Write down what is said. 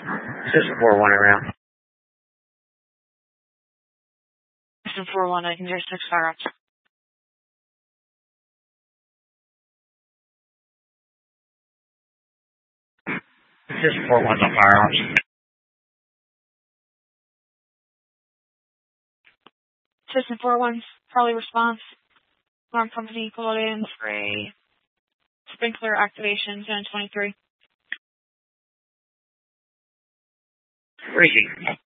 System 4-1 around. System 4-1, I can hear 6 firearms. System 4-1's on firearms. System 4-1's probably response. Alarm company, call in for a sprinkler activation, Zone 23. Reaching.